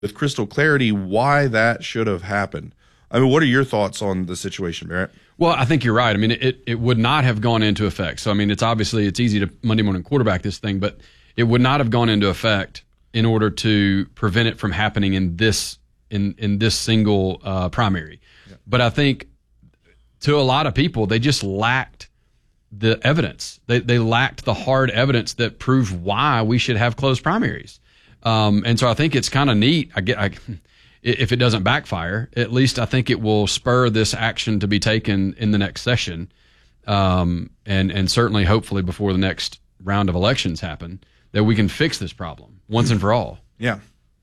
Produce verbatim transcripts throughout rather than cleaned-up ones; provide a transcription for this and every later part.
with crystal clarity why that should have happened. I mean, what are your thoughts on the situation, Barrett? Well, I think you're right. I mean, it, it would not have gone into effect. So, I mean, it's obviously it's easy to Monday morning quarterback this thing, but it would not have gone into effect in order to prevent it from happening in this in in this single uh, primary. Yeah. But I think to a lot of people, they just lacked the evidence. They they lacked the hard evidence that proved why we should have closed primaries. Um, and so I think it's kind of neat. I get. I, If it doesn't backfire, at least I think it will spur this action to be taken in the next session, um, and and certainly, hopefully, before the next round of elections happen, that we can fix this problem once and for all. Yeah,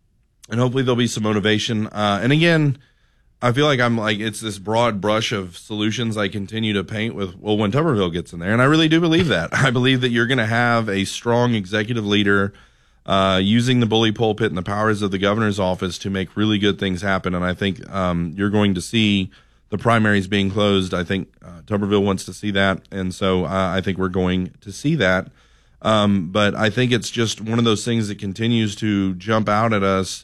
and hopefully there'll be some motivation. Uh, and again, I feel like I'm like it's this broad brush of solutions I continue to paint with. Well, when Tuberville gets in there, and I really do believe that. I believe that you're going to have a strong executive leader. Uh, using the bully pulpit and the powers of the governor's office to make really good things happen. And I think um, you're going to see the primaries being closed. I think uh, Tuberville wants to see that. And so uh, I think we're going to see that. Um, but I think it's just one of those things that continues to jump out at us.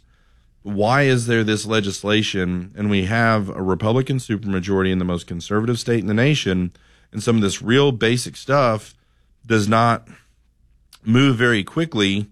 Why is there this legislation and we have a Republican supermajority in the most conservative state in the nation, and some of this real basic stuff does not move very quickly?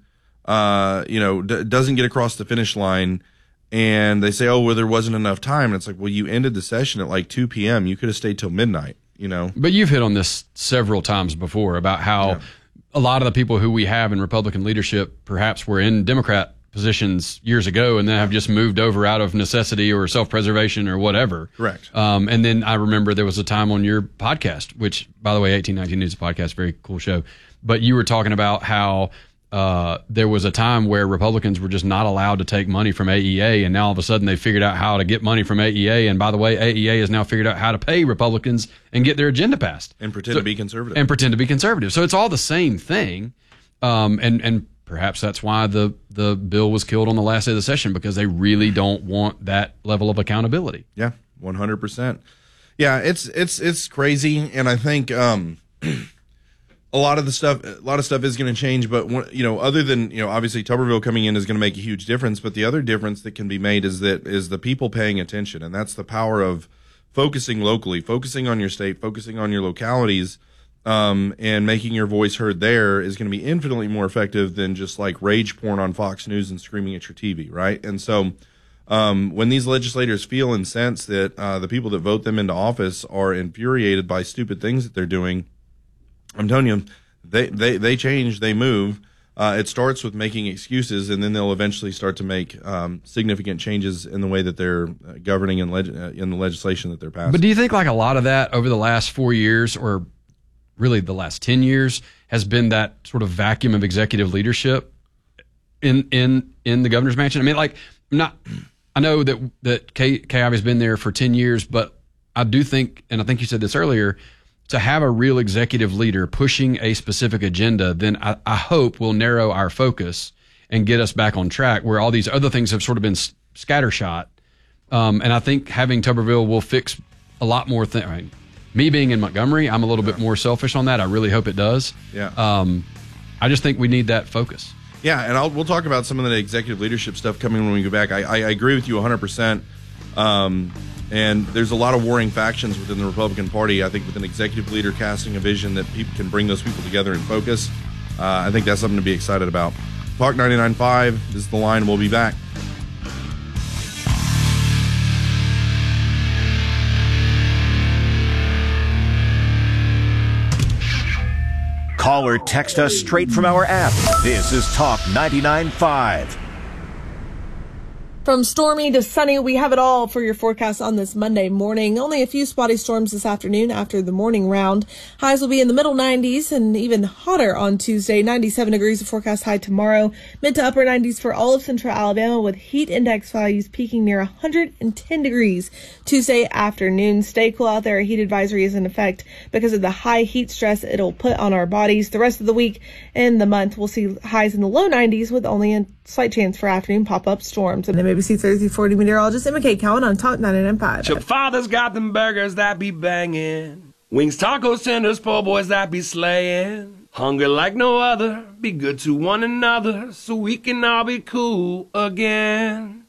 Uh, you know, d- doesn't get across the finish line, and they say, oh, well, there wasn't enough time. And it's like, well, you ended the session at like two p.m. You could have stayed till midnight, you know. But you've hit on this several times before about how yeah. a lot of the people who we have in Republican leadership perhaps were in Democrat positions years ago and then have just moved over out of necessity or self-preservation or whatever. Correct. Um, and then I remember there was a time on your podcast, which, by the way, eighteen nineteen News podcast, very cool show. But you were talking about how Uh, there was a time where Republicans were just not allowed to take money from A E A, and now all of a sudden they figured out how to get money from A E A. And by the way, A E A has now figured out how to pay Republicans and get their agenda passed. And pretend so, to be conservative. And pretend to be conservative. So it's all the same thing. Um, and, and perhaps that's why the, the bill was killed on the last day of the session, because they really don't want that level of accountability. Yeah, one hundred percent. Yeah, it's, it's, it's crazy. And I think, um, A lot of the stuff, a lot of stuff is going to change, but you know, other than you know, obviously Tuberville coming in is going to make a huge difference. But the other difference that can be made is that is the people paying attention, and that's the power of focusing locally, focusing on your state, focusing on your localities, um, and making your voice heard there is going to be infinitely more effective than just like rage porn on Fox News and screaming at your T V, right? And so, um, when these legislators feel and sense that uh, the people that vote them into office are infuriated by stupid things that they're doing, I'm telling you, they, they, they change, they move. Uh, it starts with making excuses, and then they'll eventually start to make um, significant changes in the way that they're uh, governing and leg- uh, in the legislation that they're passing. But do you think like a lot of that over the last four years, or really the last ten years, has been that sort of vacuum of executive leadership in in in the governor's mansion? I mean, like, not. I know that that K, K I V has been there for ten years, but I do think, and I think you said this earlier, to have a real executive leader pushing a specific agenda, then I, I hope will narrow our focus and get us back on track, where all these other things have sort of been s- scattershot. Um, and I think having Tuberville will fix a lot more things. I mean, me being in Montgomery, I'm a little bit more selfish on that. I really hope it does. Yeah. Um, I just think we need that focus. Yeah, and I'll, we'll talk about some of the executive leadership stuff coming when we go back. I, I, I agree with you one hundred percent. Um, And there's a lot of warring factions within the Republican Party. I think with an executive leader casting a vision that people can bring those people together and focus, uh, I think that's something to be excited about. Talk ninety-nine point five, this is The Line. We'll be back. Call or text us straight from our app. This is Talk ninety-nine point five. From stormy to sunny, we have it all for your forecast on this Monday morning. Only a few spotty storms this afternoon after the morning round. Highs will be in the middle nineties and even hotter on Tuesday. ninety-seven degrees of forecast high tomorrow. Mid to upper nineties for all of central Alabama, with heat index values peaking near one hundred ten degrees Tuesday afternoon. Stay cool out there. A heat advisory is in effect because of the high heat stress it'll put on our bodies. The rest of the week and the month, we'll see highs in the low nineties with only a slight chance for afternoon pop-up storms. And A B C thirty forty meteorologist Emma Kate Cowan on Talk ninety-nine point five. Your father's got them burgers that be banging. Wings, tacos, tenders, po' boys that be slaying. Hungry like no other. Be good to one another so we can all be cool again.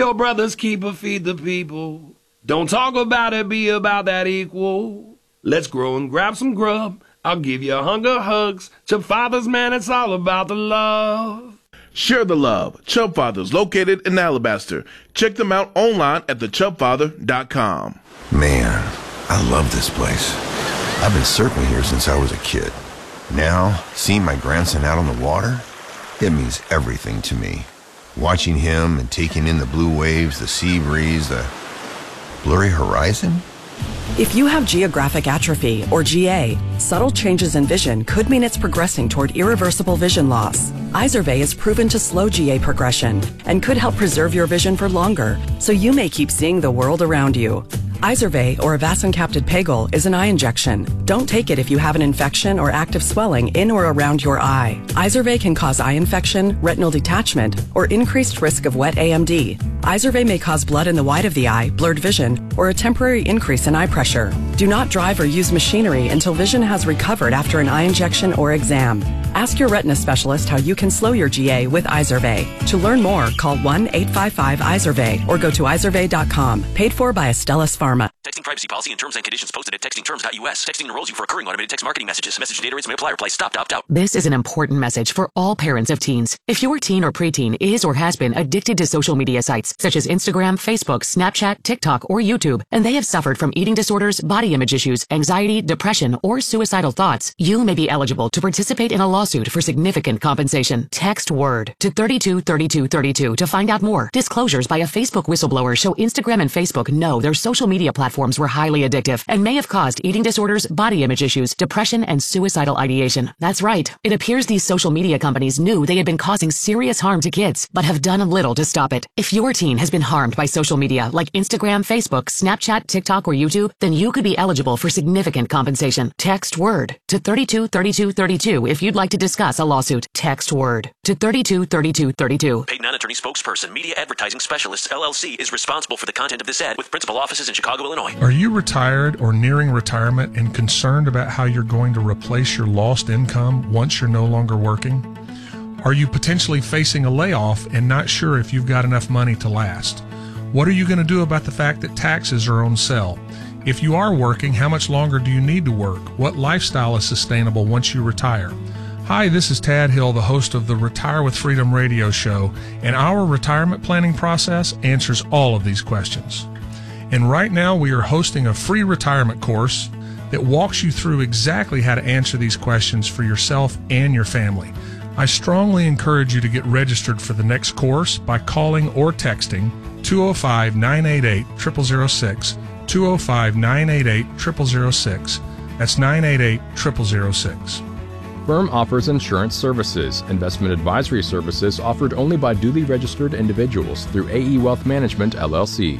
your brother's keeper, feed the people. Don't talk about it, be about that equal. Let's grow and grab some grub. I'll give you hunger hugs. Chub Fathers, man, it's all about the love. Share the love. Chub Fathers, located in Alabaster. Check them out online at the chub father dot com. Man, I love this place. I've been surfing here since I was a kid. Now, seeing my grandson out on the water, it means everything to me. Watching him and taking in the blue waves, the sea breeze, the blurry horizon. If you have geographic atrophy, or G A, subtle changes in vision could mean it's progressing toward irreversible vision loss. Izervay is proven to slow G A progression and could help preserve your vision for longer, so you may keep seeing the world around you. Izervay, or avacincaptad pegol, is an eye injection. Don't take it if you have an infection or active swelling in or around your eye. Izervay can cause eye infection, retinal detachment, or increased risk of wet A M D. Izervay may cause blood in the white of the eye, blurred vision, or a temporary increase in eye pressure. Do not drive or use machinery until vision has recovered after an eye injection or exam. Ask your retina specialist how you can slow your G A with Izervay. To learn more, call one eight five five Izervay or go to izervay dot com. Paid for by Astellas Pharma. Texting privacy policy and terms and conditions posted at texting terms dot U S. Texting enrolls you for recurring automated text marketing messages. Message data rates may apply. Reply stop to opt out. This is an important message for all parents of teens. If your teen or preteen is or has been addicted to social media sites such as Instagram, Facebook, Snapchat, TikTok, or YouTube, and they have suffered from eating disorders, body image issues, anxiety, depression, or suicidal thoughts, you may be eligible to participate in a lawsuit for significant compensation. Text WORD to thirty-two thirty-two thirty-two to find out more. Disclosures by a Facebook whistleblower show Instagram and Facebook know their social media platforms were highly addictive and may have caused eating disorders, body image issues, depression, and suicidal ideation. That's right. It appears these social media companies knew they had been causing serious harm to kids, but have done little to stop it. If your teen has been harmed by social media like Instagram, Facebook, Snapchat, TikTok, or YouTube, then you could be eligible for significant compensation. Text WORD to thirty-two thirty-two thirty-two if you'd like to discuss a lawsuit. Text WORD to thirty-two thirty-two thirty-two. Paid non-attorney spokesperson, Media Advertising Specialists, L L C, is responsible for the content of this ad with principal offices in Chicago, Illinois. Are you retired or nearing retirement and concerned about how you're going to replace your lost income once you're no longer working? Are you potentially facing a layoff and not sure if you've got enough money to last? What are you going to do about the fact that taxes are on sale? If you are working, how much longer do you need to work? What lifestyle is sustainable once you retire? Hi, this is Tad Hill, the host of the Retire with Freedom radio show, and our retirement planning process answers all of these questions. And right now we are hosting a free retirement course that walks you through exactly how to answer these questions for yourself and your family. I strongly encourage you to get registered for the next course by calling or texting two oh five, nine eight eight, zero zero zero six, two oh five, nine eight eight, zero zero zero six. That's nine eight eight, zero zero zero six. Firm offers insurance services. Investment advisory services offered only by duly registered individuals through A E Wealth Management, L L C.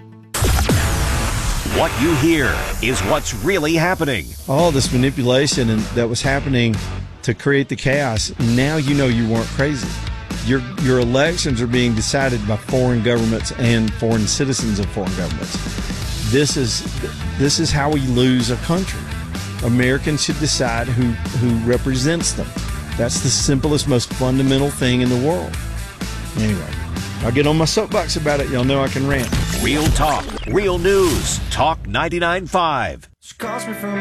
What you hear is what's really happening. All this manipulation and that was happening to create the chaos, now you know you weren't crazy. Your your elections are being decided by foreign governments and foreign citizens of foreign governments. This is this is how we lose a country. Americans should decide who, who represents them. That's the simplest, most fundamental thing in the world. Anyway, I'll get on my soapbox about it. Y'all know I can rant. Real talk, real news. Talk ninety-nine point five. She calls me from